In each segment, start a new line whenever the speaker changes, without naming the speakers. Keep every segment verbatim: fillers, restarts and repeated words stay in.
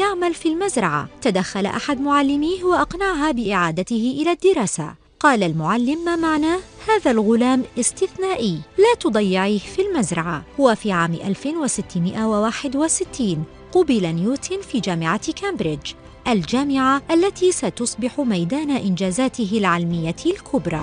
يعمل في المزرعة. تدخل أحد معلميه وأقنعها بإعادته إلى الدراسة. قال المعلم: ما معناه؟ هذا الغلام استثنائي، لا تضيعيه في المزرعة. وفي عام ألف وستمائة وواحد وستين قُبل نيوتن في جامعة كامبريدج، الجامعة التي ستصبح ميدان إنجازاته العلمية الكبرى.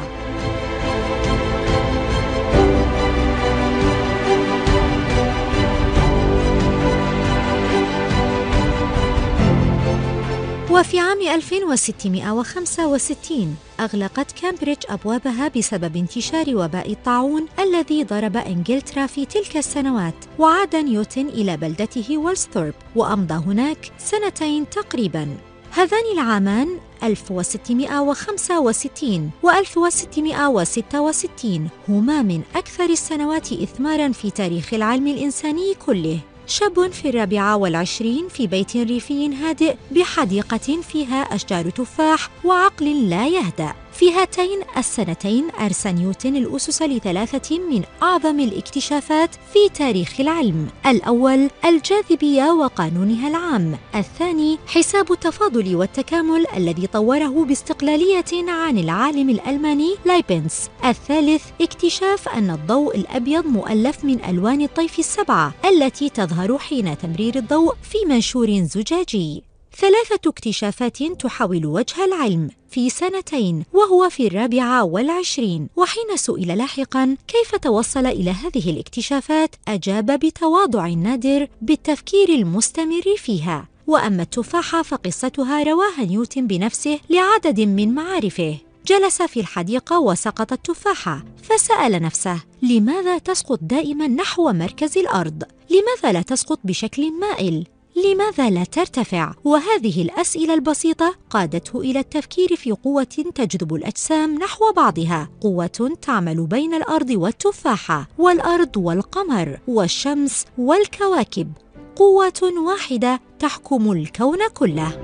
وفي عام ألف وستمائة وخمسة وستين أغلقت كامبريدج أبوابها بسبب انتشار وباء الطاعون الذي ضرب إنجلترا في تلك السنوات. وعاد نيوتن إلى بلدته وولسثورب وأمضى هناك سنتين تقريباً. هذان العامان ألف وستمائة وخمسة وستين و ألف وستمائة وستة وستين هما من أكثر السنوات إثماراً في تاريخ العلم الإنساني كله. شاب في الرابعة والعشرين في بيت ريفي هادئ بحديقة فيها أشجار تفاح وعقل لا يهدأ. في هاتين السنتين أرسى نيوتن الأسس لثلاثة من أعظم الاكتشافات في تاريخ العلم: الأول الجاذبية وقانونها العام، الثاني حساب التفاضل والتكامل الذي طوره باستقلالية عن العالم الألماني لايبنز، الثالث اكتشاف أن الضوء الأبيض مؤلف من ألوان الطيف السبعة التي تظهر حين تمرير الضوء في منشور زجاجي. ثلاثة اكتشافات تحول وجه العلم في سنتين وهو في الرابعة والعشرين. وحين سئل لاحقاً كيف توصل إلى هذه الاكتشافات، أجاب بتواضع نادر بالتفكير المستمر فيها. وأما التفاحة فقصتها رواها نيوتن بنفسه لعدد من معارفه. جلس في الحديقة وسقط التفاحة، فسأل نفسه: لماذا تسقط دائماً نحو مركز الأرض؟ لماذا لا تسقط بشكل مائل؟ لماذا لا ترتفع؟ وهذه الأسئلة البسيطة قادته إلى التفكير في قوة تجذب الأجسام نحو بعضها، قوة تعمل بين الأرض والتفاحة والأرض والقمر والشمس والكواكب، قوة واحدة تحكم الكون كله.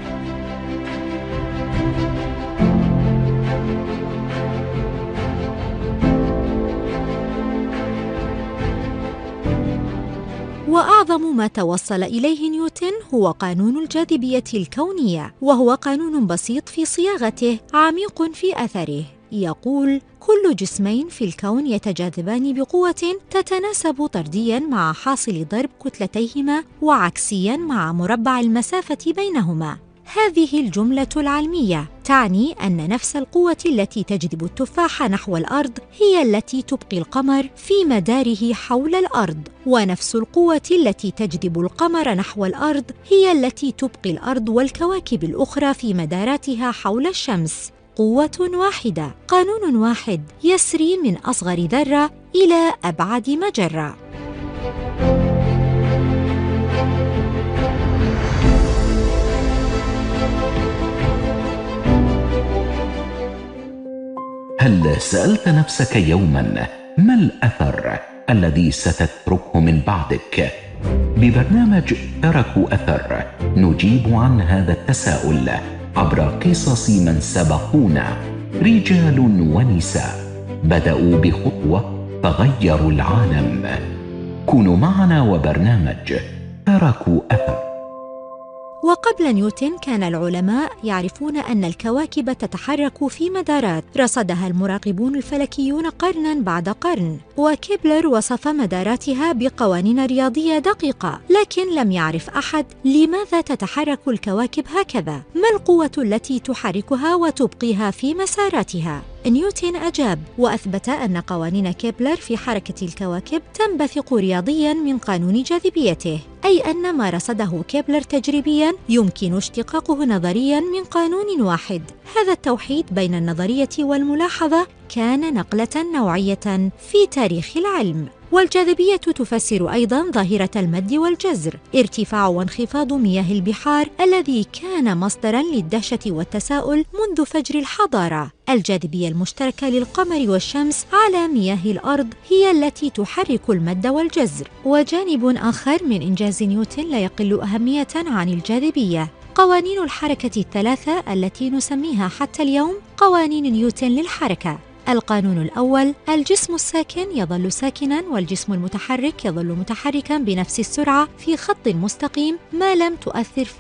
وأعظم ما توصل إليه نيوتن هو قانون الجاذبية الكونية، وهو قانون بسيط في صياغته عميق في أثره. يقول: كل جسمين في الكون يتجاذبان بقوة تتناسب طردياً مع حاصل ضرب كتلتيهما وعكسياً مع مربع المسافة بينهما. هذه الجملة العلمية تعني أن نفس القوة التي تجذب التفاح نحو الأرض هي التي تبقي القمر في مداره حول الأرض، ونفس القوة التي تجذب القمر نحو الأرض هي التي تبقي الأرض والكواكب الأخرى في مداراتها حول الشمس. قوة واحدة، قانون واحد يسري من أصغر ذرة إلى أبعد مجرة.
هل سألت نفسك يوماً ما الأثر الذي ستتركه من بعدك؟ ببرنامج تركوا أثر نجيب عن هذا التساؤل عبر قصص من سبقونا، رجال ونساء بدأوا بخطوة فغيروا العالم. كونوا معنا وبرنامج تركوا أثر.
وقبل نيوتن كان العلماء يعرفون أن الكواكب تتحرك في مدارات رصدها المراقبون الفلكيون قرناً بعد قرن، وكيبلر وصف مداراتها بقوانين رياضية دقيقة، لكن لم يعرف أحد لماذا تتحرك الكواكب هكذا، ما القوة التي تحركها وتبقيها في مساراتها. نيوتن أجاب وأثبت أن قوانين كيبلر في حركة الكواكب تنبثق رياضياً من قانون جاذبيته، أي أن ما رصده كيبلر تجريبياً يمكن اشتقاقه نظرياً من قانون واحد. هذا التوحيد بين النظرية والملاحظة كان نقلة نوعية في تاريخ العلم. والجاذبية تفسر أيضاً ظاهرة المد والجزر، ارتفاع وانخفاض مياه البحار الذي كان مصدراً للدهشة والتساؤل منذ فجر الحضارة. الجاذبية المشتركة للقمر والشمس على مياه الأرض هي التي تحرك المد والجزر. وجانب آخر من إنجاز نيوتن لا يقل أهمية عن الجاذبية: قوانين الحركة الثلاثة التي نسميها حتى اليوم قوانين نيوتن للحركة. القانون الأول: الجسم الساكن يظل ساكناً والجسم المتحرك يظل متحركاً بنفس السرعة في خط مستقيم ما لم تؤثر في